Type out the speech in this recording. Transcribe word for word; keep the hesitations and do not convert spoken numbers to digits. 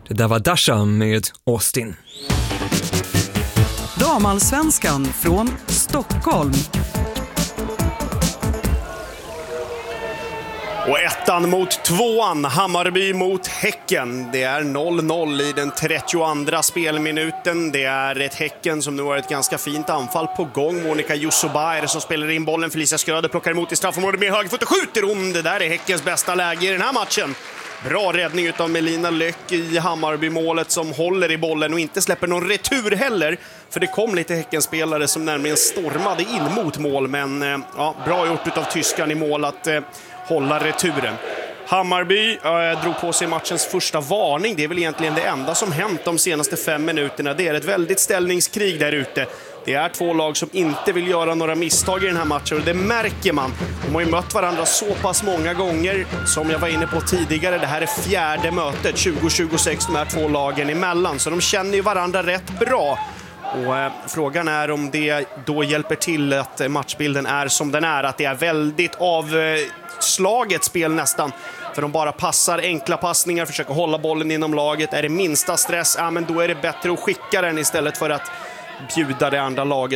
Det där var Dasha med Austin. Damallsvenskan från Stockholm. Och ettan mot tvåan, Hammarby mot Häcken. Det är noll noll i den trettioandra spelminuten. Det är ett Häcken som nu har ett ganska fint anfall på gång. Monica Jussoba är det som spelar in bollen. Felicia Skröder plockar emot i straffområdet med högerfot och skjuter hon. Det där är Häckens bästa läge i den här matchen. Bra räddning utav Melina Löck i Hammarby-målet som håller i bollen och inte släpper någon retur heller. För det kom lite Häckenspelare som närmligen stormade in mot mål. Men ja, bra gjort utav tyskan i mål att eh, hålla returen. Hammarby eh, drog på sig matchens första varning. Det är väl egentligen det enda som hänt de senaste fem minuterna. Det är ett väldigt ställningskrig där ute. Det är två lag som inte vill göra några misstag i den här matchen och det märker man. De har ju mött varandra så pass många gånger som jag var inne på tidigare. Det här är fjärde mötet, tjugo tjugosex, de här två lagen emellan. Så de känner ju varandra rätt bra. Och eh, frågan är om det då hjälper till att matchbilden är som den är. Att det är väldigt avslaget spel nästan. För de bara passar enkla passningar, försöker hålla bollen inom laget. Är det minsta stress, ja men då är det bättre att skicka den istället för att bjuda det andra laget